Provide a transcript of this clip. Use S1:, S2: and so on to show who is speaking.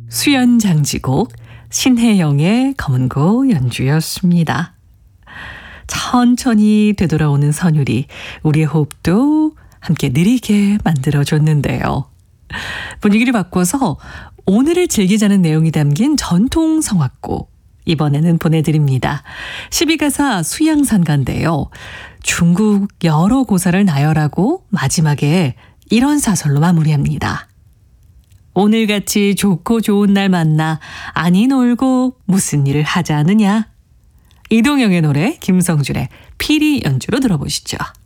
S1: 수연장지곡 신혜영의 검은고 연주였습니다. 천천히 되돌아오는 선율이 우리의 호흡도 함께 느리게 만들어줬는데요. 분위기를 바꿔서 오늘을 즐기자는 내용이 담긴 전통 성악곡 이번에는 보내드립니다. 12가사 수양산가인데요. 중국 여러 고사를 나열하고 마지막에 이런 사설로 마무리합니다. 오늘같이 좋고 좋은 날 만나 아니 놀고 무슨 일을 하자 하느냐. 이동영의 노래 김성준의 피리 연주로 들어보시죠.